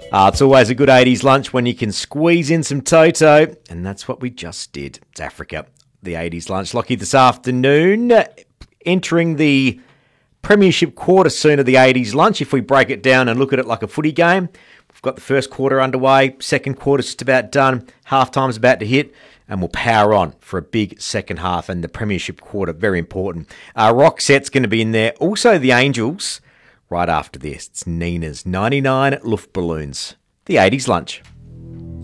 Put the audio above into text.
It's always a good 80s lunch when you can squeeze in some Toto, and that's what we just did. It's Africa, the 80s lunch. Lockie this afternoon, entering the Premiership quarter soon of the 80s lunch. If we break it down and look at it like a footy game, we've got the first quarter underway, second quarter's just about done, half-time's about to hit, and we'll power on for a big second half, and the Premiership quarter, very important. Rock set's going to be in there. Also the Angels. Right after this, it's Nina's 99 Luftballons, the 80s lunch.